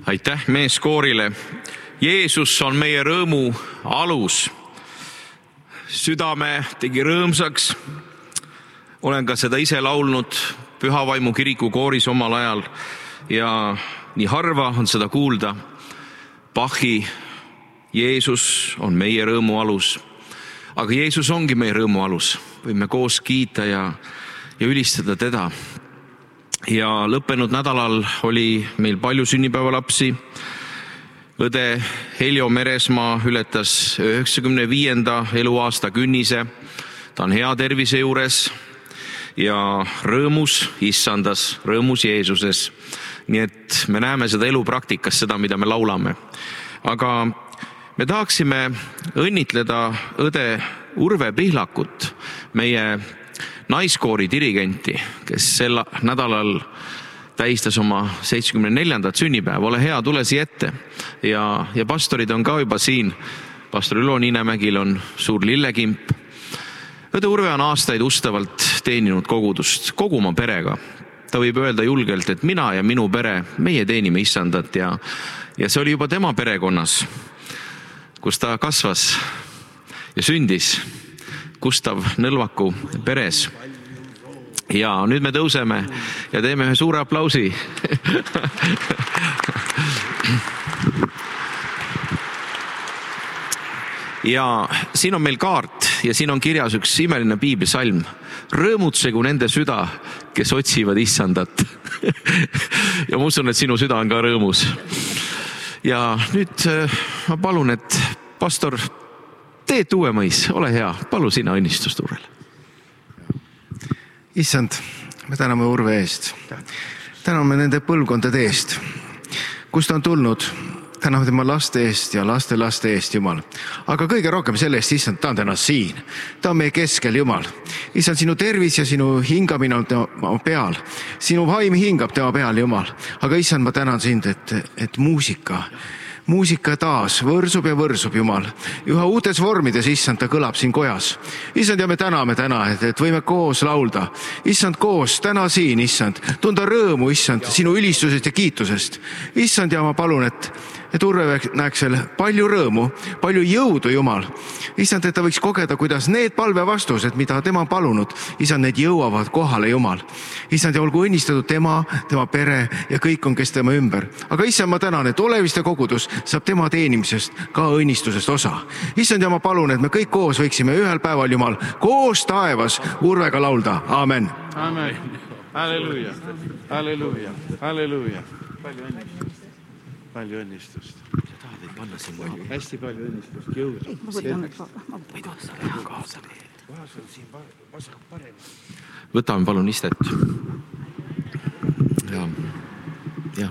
Aitäh meeskoorile. Jeesus on meie rõõmu alus. Südame tegi rõõmsaks. Olen ka seda ise laulnud Pühavaimu kiriku kooris omal ajal ja nii harva on seda kuulda. Bachi Jeesus on meie rõõmu alus. Aga Jeesus ongi meie rõõmu alus. Võime koos kiita ja ülistada teda. Ja lõppenud nädalal oli meil palju sünnipäevalapsi. Õde Heljo Meresmaa ületas 95. eluaasta künnise. Ta on hea tervise juures ja rõõmus issandas, rõõmus Jeesuses. Nii et me näeme seda elupraktikas, seda, mida me laulame. Aga me tahaksime õnnitleda õde Urve Pihlakut, meie naiskoori dirigenti, kes sel nädalal tähistas oma 74. sünnipäev. Ole hea, tule siia ette. Ja pastorid on ka juba siin. Pastor Ülo Niinemägil on suur lillekimp. Õde Urve on aastaid ustavalt teeninud kogudust, kogu oma perega. Ta võib öelda julgelt, et mina ja minu pere, meie teenime issandat ja see oli juba tema perekonnas, kus ta kasvas ja sündis Gustav Nõlvaku peres. Ja nüüd me tõuseme ja teeme ühe suure aplausi. Ja siin on meil kaart ja siin on kirjas üks imeline piiblisalm. Rõõmutsegu nende süda, kes otsivad issandat. Ja ma usun, et sinu süda on ka rõõmus. Ja nüüd ma palun, et pastor Teet Uuemõis, ole hea, palu sina õnnistust Urvele. Issand, me täname Urve eest. Täname nende põlvkondade eest, kust on tulnud. Täname tema laste eest ja laste eest, Jumal. Aga kõige rohkem selle eest, Issand, ta on täna siin. Ta on meie keskel, Jumal. Issand, sinu tervis ja sinu hingamine on tema peal. Sinu vaim hingab tema peal, Jumal. Aga Issand, ma tänan sind, et muusika taas võrsub ja võrsub, Jumal. Üha uutes vormides, Issand, ta kõlab siin kojas. Issand, ja me täname täna, et võime koos laulda. Issand, koos, täna siin, Issand. Tunda rõõmu, Issand, sinu ülistusest ja kiitusest. Issand, ja ma palun, et Urve näeks veel palju rõõmu, palju jõudu, Jumal. Issand, et ta võiks kogeda, kuidas need palvevastused, mida tema on palunud, Issand, need jõuavad kohale, Jumal. Issand, ja olgu õnnistatud tema pere ja kõik on, kes tema ümber. Aga Issand, ma tänan, et oleviste kogudus saab tema teenimisest ka õnnistusest osa. Issand, ja ma palun, et me kõik koos võiksime ühel päeval, Jumal, koos taevas Urvega laulda. Aamen. Aamen. Halleluuja. Halleluuja. Halleluuja. Palju õnnistust. Sa tahad neid panna siin palju? Hästi palju õnnistust. Jõudu. Võtame palun istet. Ja.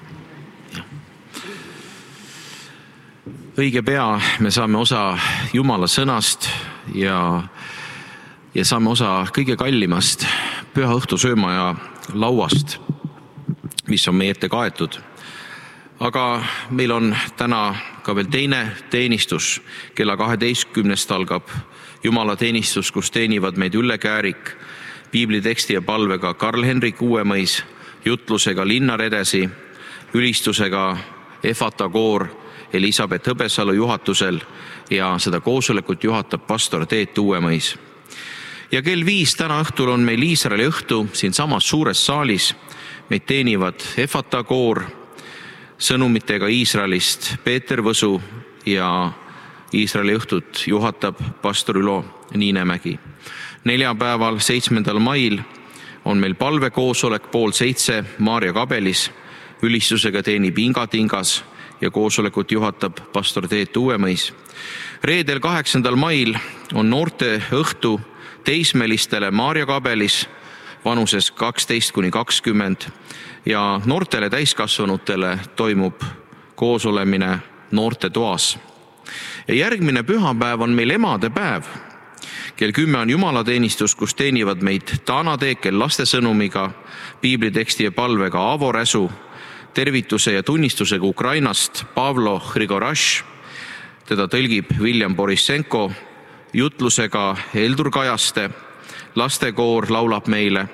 Õige pea me saame osa Jumala sõnast ja saame osa kõige kallimast püha õhtusöömaja lauast, mis on meie ette kaetud. Aga meil on täna ka veel teine teenistus. Kella 12 algab Jumala teenistus, kus teenivad meid Ülle Käärik, piibliteksti ja palvega Karl-Henrik Uuemõis, jutlusega Linnar Edesi, ülistusega Efata koor Elisabeth Hõbesalu juhatusel ja seda koosolekut juhatab pastor Teet Uuemõis. Ja kell 5 täna õhtul on meil Iisraeli õhtu siin samas suures saalis. Meid teenivad Efata koor, sõnumitega Iisraelist Peeter Võsu ja Iisraeli õhtut juhatab pastor Ülo Niinemägi. Neljapäeval 7. mail on meil palvekoosolek 6:30 Maarja kabelis, ülistusega teenib Inga Tingas ja koosolekut juhatab pastor Teet Uuemõis. Reedel 8. mail on noorte õhtu teismelistele Maarja kabelis vanuses 12–20 ja noortele täiskasvanutele toimub koosolemine noorte toas. Ja järgmine pühapäev on meil emadepäev. Kell 10 on jumalateenistus, kus teenivad meid Taana Teekel lastesõnumiga, piibliteksti ja palvega Aavo Räsu, tervituse ja tunnistusega Ukrainast Pavlo Hrigoraš, teda tõlgib William Borissenko, jutlusega Eldur Kajaste, lastekoor laulab meile,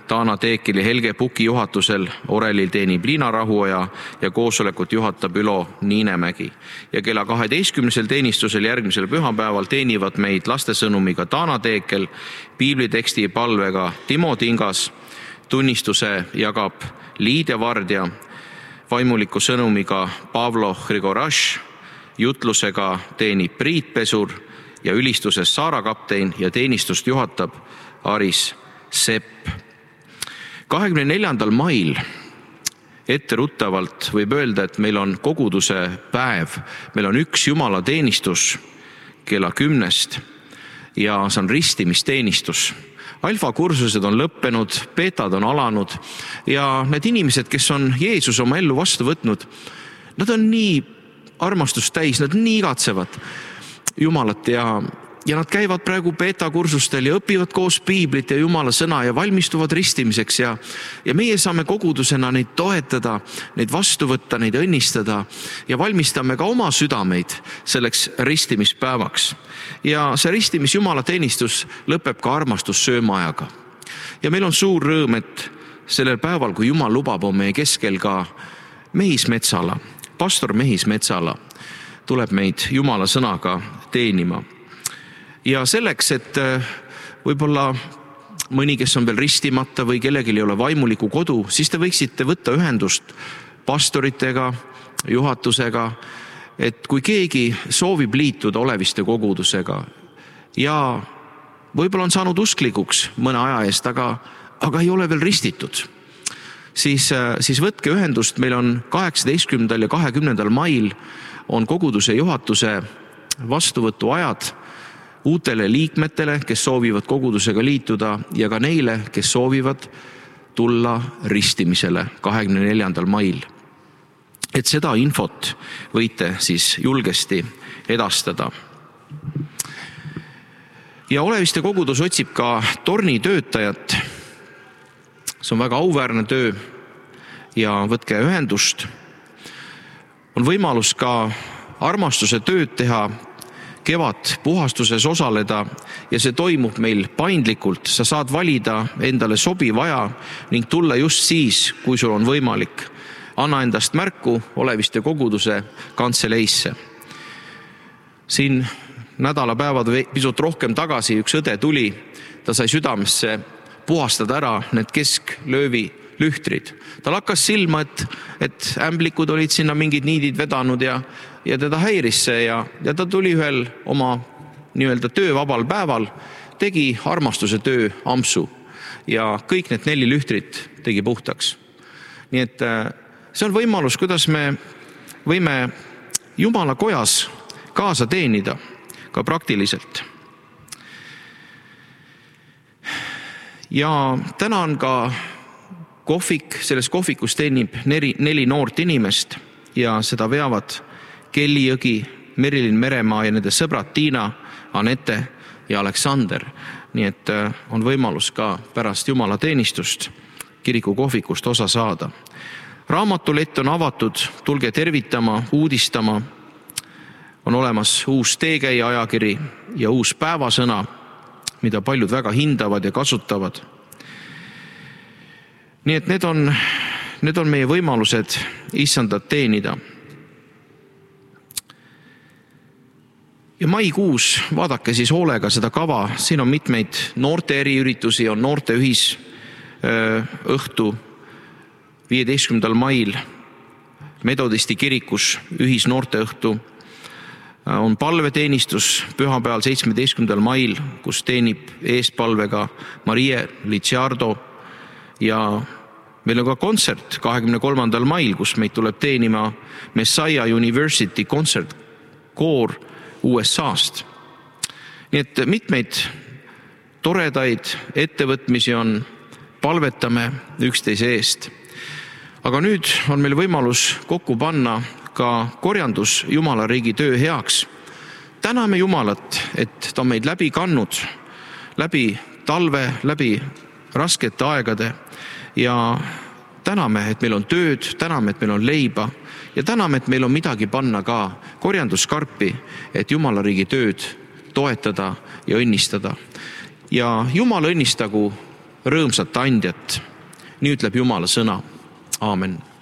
Taana Teekeli Helge Puki juhatusel orelil teenib Liina Rahuoja ja koosolekut juhatab Ülo Niinemägi. Ja kella 12. teenistusel järgmisel pühapäeval teenivad meid lastesõnumiga Taana Teekel, piibliteksti ja palvega Timo Tingas, tunnistuse jagab Liidia Vardja, vaimuliku sõnumiga Pavlo Hrigoraš, jutlusega teenib Priit Pesur ja ülistuses Saara Kaptein ja teenistust juhatab Aris Sepp. 24. mail etteruttavalt võib öelda, et meil on koguduse päev. Meil on üks Jumala teenistus kella 10 ja see on ristimisteenistus. Alfa kursused on lõppenud, beetad on alanud ja need inimesed, kes on Jeesus oma ellu vastu võtnud, nad on nii armastust täis, nad nii igatsevad Jumalat ja nad käivad praegu beetakursustel ja õpivad koos piiblit ja Jumala sõna ja valmistuvad ristimiseks ja meie saame kogudusena neid toetada, neid vastu võtta, neid õnnistada ja valmistame ka oma südameid selleks ristimispäevaks. Ja see ristimis Jumala teenistus lõpeb ka armastussöömaajaga. Ja meil on suur rõõm, et sellel päeval, kui Jumal lubab, on meie keskel ka Mehis Metsala, pastor Mehis Metsala tuleb meid Jumala sõnaga teenima. Ja selleks, et võib-olla mõni, kes on veel ristimata või kellelgi ei ole vaimuliku kodu, siis te võiksite võtta ühendust pastoritega, juhatusega, et kui keegi soovib liituda Oleviste kogudusega ja võib-olla on saanud usklikuks mõne aja eest, aga ei ole veel ristitud, siis võtke ühendust. Meil on 18. ja 20. mail on koguduse juhatuse vastuvõtu ajad uutele liikmetele, kes soovivad kogudusega liituda ja ka neile, kes soovivad tulla ristimisele 24. mail. Et seda infot võite siis julgesti edastada. Ja Oleviste kogudus otsib ka tornitöötajat. See on väga auväärne töö ja võtke ühendust. On võimalus ka armastuse tööd teha, kevad puhastuses osaleda ja see toimub meil paindlikult. Sa saad valida endale sobiv aja ning tulla just siis, kui sul on võimalik. Anna endast märku Oleviste koguduse kantseleisse. Siin nädalapäevad pisut rohkem tagasi üks õde tuli, ta sai südamesse puhastada ära need kesklöövi lühtrid. Tal hakkas silma, et ämblikud olid sinna mingid niidid vedanud ja teda häiris see ja ta tuli ühel oma nii-öelda töövabal päeval, tegi armastuse töö ampsu ja kõik need 4 lühtrit tegi puhtaks. Nii et see on võimalus, kuidas me võime Jumala kojas kaasa teenida ka praktiliselt. Ja täna on ka kohvik, selles kohvikus teenib 4 noort inimest ja seda veavad Kelly Jõgi, Merilin Meremaa ja nende sõbrad Tiina, Anette ja Aleksander. Nii et on võimalus ka pärast Jumala teenistust kiriku kohvikust osa saada. Raamatulett on avatud, tulge tervitama, uudistama. On olemas uus teekäija ajakiri ja uus päevasõna, mida paljud väga hindavad ja kasutavad. Nii et need on meie võimalused issandat teenida. Ja maikuus vaadake siis hoolega seda kava. Siin on mitmeid noorte eriüritusi, on noorte ühisõhtu 15. mail Metodisti kirikus ühisnoorteõhtu. On palveteenistus pühapäeval 17. mail, kus teenib eespalvega Marie Liciardo ja meil on ka kontsert 23. mail, kus meid tuleb teenima Messiah University kontsertkoor USA-st. Nii et mitmeid toredaid ettevõtmisi on, palvetame üksteise eest. Aga nüüd on meil võimalus kokku panna ka korjandus Jumala riigi töö heaks. Täname Jumalat, et ta on meid läbi kannud, läbi talve, läbi raskete aegade ja täname, et meil on tööd, täname, et meil on leiba ja täname, et meil on midagi panna ka korjanduskarpi, et Jumala riigi tööd toetada ja õnnistada. Ja Jumal õnnistagu rõõmsat andjat. Nii ütleb Jumala sõna. Aamen.